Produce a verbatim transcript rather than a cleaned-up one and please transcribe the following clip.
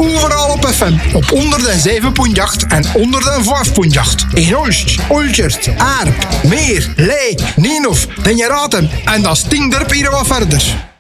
overal op F M. Op honderdzeven komma acht en honderdvijf komma acht. In Olst, Olchert, Aarp, Meer, Lee, Nienhof, Den je raadt hem. En dat stinkt er hier wat verder.